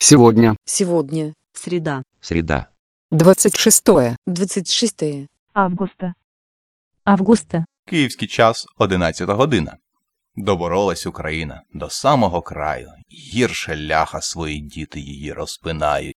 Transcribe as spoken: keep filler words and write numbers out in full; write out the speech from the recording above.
Сегодня. Сегодня. Среда. Среда. двадцать шестое. двадцать шестое. августа. Августа. Київський час одинадцята година. Доборолась Україна до самого краю. Гірше ляха свої діти її розпинають.